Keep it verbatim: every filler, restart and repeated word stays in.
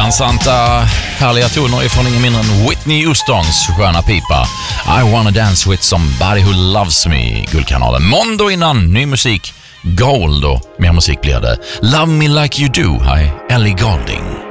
Dansanta, härliga toner ifrån ingen mindre än Whitney Houstons sköna pipa I wanna dance with somebody who loves me. Guldkanalen. Måndag innan, ny musik, Gold och mer musik blir det. Love me like you do, hi, Ellie Goulding.